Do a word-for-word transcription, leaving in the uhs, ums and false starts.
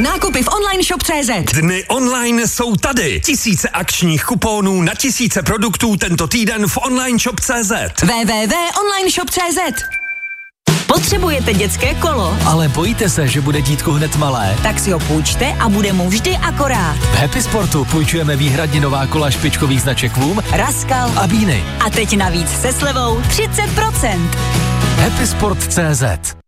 Nákupy v online shop tečka cé zet. Dny online jsou tady. Tisíce akčních kuponů na tisíce produktů tento týden v online shop tečka cé zet. w w w tečka online shop tečka cé zet. Potřebujete dětské kolo? Ale bojíte se, že bude dítko hned malé? Tak si ho půjčte a bude mu vždy akorát. V Happy Sportu půjčujeme výhradně nová kola špičkových značek Voom, Raskal a Bíny. A teď navíc se slevou třicet procent. Happy Sport tečka cé zet.